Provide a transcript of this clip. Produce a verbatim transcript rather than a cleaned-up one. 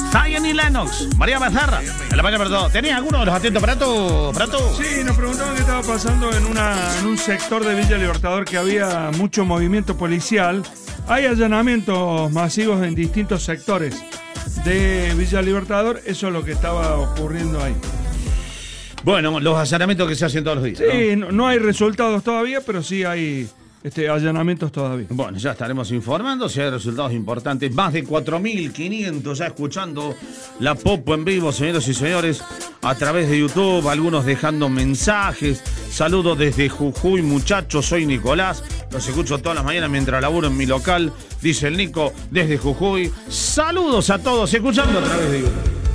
Zion y Lennox, María Becerra, en la mañana para todo. ¿Tenías alguno de los atentos para tú? Para tú? Sí, nos preguntaban qué estaba pasando en, una, en un sector de Villa Libertador que había mucho movimiento policial. Hay allanamientos masivos en distintos sectores de Villa Libertador. Eso es lo que estaba ocurriendo ahí. Bueno, los allanamientos que se hacen todos los días. Sí, ¿no? no, no hay resultados todavía, pero sí hay este, allanamientos todavía. Bueno, ya estaremos informando si hay resultados importantes. Más de cuatro mil quinientos ya escuchando la Popo en vivo, señoras y señores, a través de YouTube, algunos dejando mensajes. Saludos desde Jujuy, muchachos, soy Nicolás. Los escucho todas las mañanas mientras laburo en mi local, dice el Nico, desde Jujuy. Saludos a todos, escuchando a través de YouTube.